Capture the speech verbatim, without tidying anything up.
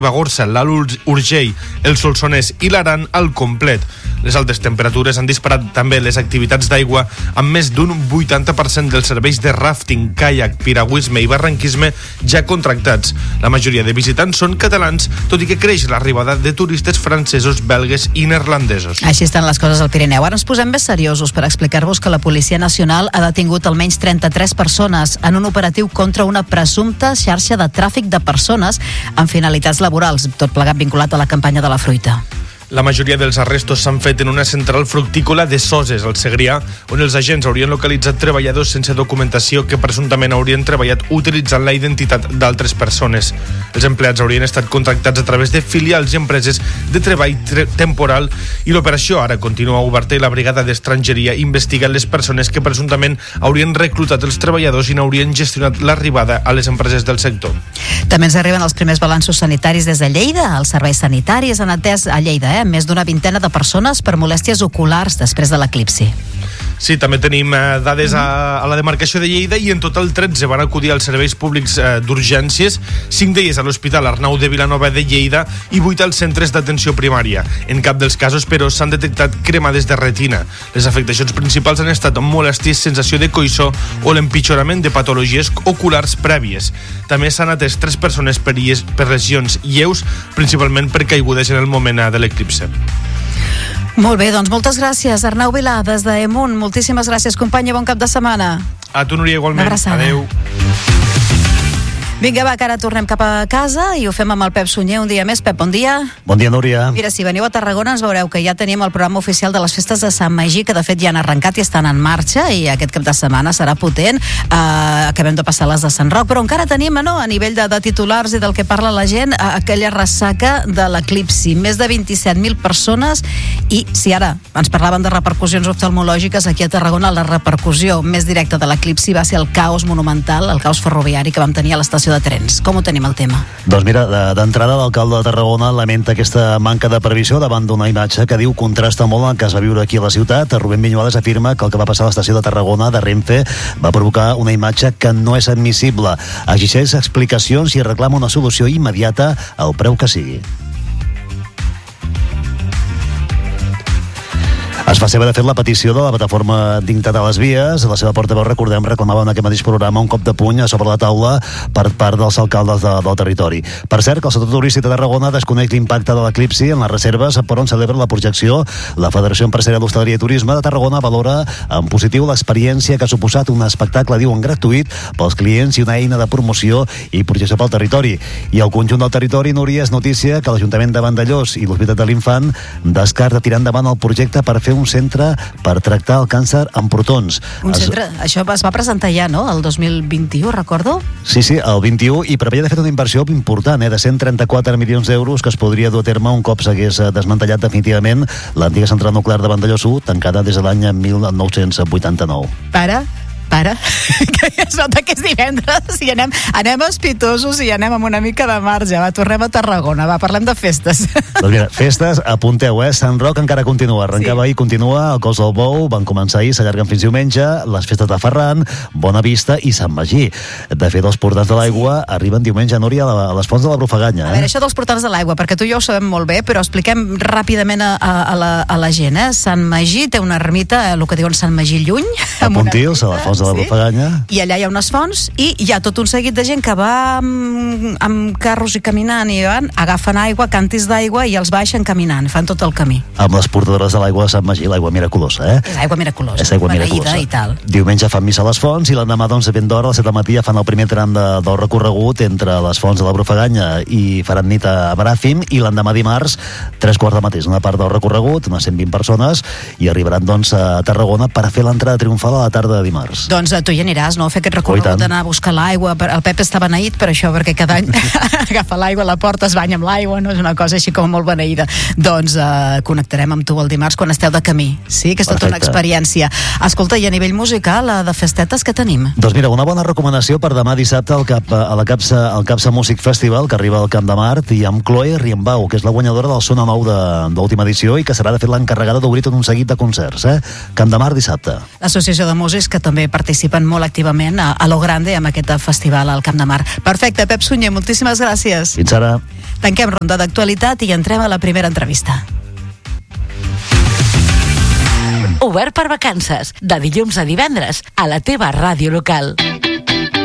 Ribagorça, l'Alt Urgell, el Solsonès i l'Aran al complet. Les altes temperatures han disparat també les activitats d'aigua, amb més d'un vuitanta per cent dels serveis de rafting, caiac, piragüisme i barranquisme ja contractats. La majoria de visitants són catalans, tot i que creix l'arribada de turistes francesos, belgues i neerlandesos. Així estan les coses al Pirineu. Ara ens posem més seriosos per explicar-vos que la Policia Nacional ha detingut almenys trenta-tres persones en un operatiu contra una presumpta xarxa de tràfic de persones amb finalitats laborals, tot plegat vinculat a la campanya de la fruita. La majoria dels arrestos s'han fet en una central fructícola de Soses, al Segrià, on els agents haurien localitzat treballadors sense documentació que presumptament haurien treballat utilitzant la identitat d'altres persones. Els empleats haurien estat contractats a través de filials i empreses de treball tre- temporal i l'operació ara continua oberta i la brigada d'estrangeria investiga les persones que presumptament haurien reclutat els treballadors i n'haurien gestionat l'arribada a les empreses del sector. També ens arriben els primers balanços sanitaris des de Lleida. Els serveis sanitaris han atès a Lleida, eh? més d'una vintena de persones per molèsties oculars després de l'eclipsi. Sí, també tenim eh, dades a, a la demarcació de Lleida i en total tretze van acudir als serveis públics eh, d'urgències, cinc d'elles a l'Hospital Arnau de Vilanova de Lleida i vuit als centres d'atenció primària. En cap dels casos, però, s'han detectat cremades de retina. Les afectacions principals han estat molèsties, sensació de coïssor o l'empitjorament de patologies oculars prèvies. També s'han atès tres persones per, per lesions lleus, principalment per caigudes en el moment de l'eclipse. Molt bé, doncs moltes gràcies, Arnau Vilà, des d'Emunt. Moltíssimes gràcies, companya, bon cap de setmana. A tu, Núria, igualment. Adéu. Vinga, va, que ara tornem cap a casa i ho fem amb el Pep Sunyer un dia més. Pep, bon dia. Bon dia, Núria. Mira, si veniu a Tarragona ens veureu que ja tenim el programa oficial de les festes de Sant Magí, que de fet ja han arrencat i estan en marxa, i aquest cap de setmana serà potent. Uh, acabem de passar les de Sant Roc, però encara tenim, no, a nivell de, de titulars i del que parla la gent, uh, aquella ressaca de l'eclipsi. Més de vint-i-set mil persones, i si ara ens parlaven de repercussions oftalmològiques, aquí a Tarragona la repercussió més directa de l'eclipsi va ser el caos monumental, el caos ferroviari que vam tenir a l'estació de trens. Com ho tenim el tema? Doncs mira, d'entrada l'alcalde de Tarragona lamenta aquesta manca de previsió davant d'una imatge que diu contrasta molt amb el que es va viure aquí a la ciutat. Rubén Viñuales afirma que el que va passar a l'estació de Tarragona de Renfe va provocar una imatge que no és admissible. Exigeix explicacions i reclama una solució immediata al preu que sigui. Es fa seva, de fet, la petició de la plataforma Dignitat a les Vies. La seva portaveu, recordem, reclamava en aquest mateix programa un cop de puny a sobre la taula per part dels alcaldes de, del territori. Per cert, que el sector turístic de Tarragona desconeix l'impacte de l'eclipsi en les reserves per on celebra la projecció. La Federació Empresarial d'Hostaleria i Turisme de Tarragona valora en positiu l'experiència que ha suposat un espectacle, diuen, gratuït pels clients i una eina de promoció i projecció pel territori. I el conjunt del territori, Núria, és notícia que l'Ajuntament de Vandellòs i l'Hospital de l'Infant descarta tirar endavant el projecte per fer un centre per tractar el càncer amb protons. Un centre, es... això es va presentar ja, no?, el dos mil vint-i-u, recordo? Sí, sí, el vint-i-u, i preveia de fet una inversió important, eh, de cent trenta-quatre milions d'euros que es podria dur a terme un cop s'hagués desmantellat definitivament l'antiga central nuclear de Vandellòs u, tancada des de l'any mil nou-cents vuitanta-nou. Para... Para, que es nota que és divendres i anem, anem espitosos i anem amb una mica de marge. Va, tornem a Tarragona, va, parlem de festes. Doncs mira, festes, apunteu, eh? Sant Roc encara continua, arrencava sí. ahir, continua, el Cos del Bou, van començar ahir, s'allarguen fins diumenge, les festes de Ferran, Bona Vista i Sant Magí. De fet, els portals de l'aigua sí. arriben diumenge, Núria, a les fonts de la Brufaganya. Eh? A veure, això dels portals de l'aigua, perquè tu i jo ho sabem molt bé, però expliquem ràpidament a, a, a, la, a la gent, eh? Sant Magí té una ermita, el que diuen Sant Magí Lluny. A Pontils, a les fonts de la Brufaganya. Sí? I allà hi ha unes fonts i hi ha tot un seguit de gent que va amb, amb carros i caminant i van, agafen aigua, cantis d'aigua i els baixen caminant, fan tot el camí. Amb les portadores de l'aigua de Sant Magí, l'aigua miraculosa, eh? És aigua miraculosa. És aigua miraculosa. I tal. Diumenge fan missa a les fonts i l'endemà, doncs, ben d'hora, a les set del matí, fan el primer tram de, del recorregut entre les fonts de la Brufaganya i faran nit a Bràfim, i l'endemà dimarts, tres quarts de mateix, una part del recorregut, unes cent vint persones, i arribaran, doncs, a Tarragona per fer l'entrada triomfal a la tarda de dimarts. Doncs tu hi aniràs, no? Fer aquest recorregut d'anar a buscar l'aigua. El Pep està beneït per això, perquè cada any agafa l'aigua a la porta, es banya amb l'aigua, no? És una cosa així com molt beneïda. Doncs uh, connectarem amb tu el dimarts quan esteu de camí. Sí, que és tota una experiència. Escolta, i a nivell musical, de festetes, què tenim? Doncs mira, una bona recomanació per demà dissabte al Cap, a la Capsa, al Capsa Music Festival, que arriba al Camp de Mart, i amb Chloe Riembau, que és la guanyadora del Sona Nou de, de l'última edició i que serà, de fet, l'encarregada d'obrir tot un seguit de concerts, eh? Camp de Mart dissabte. L'Associació de Músics, que també participen molt activament a, a lo grande amb aquest festival al Camp de Mar. Perfecte, Pep Sunyer, moltíssimes gràcies. Fins ara. Tanquem ronda d'actualitat i entrem a la primera entrevista. Obert per vacances, de dilluns a divendres, a la teva ràdio local.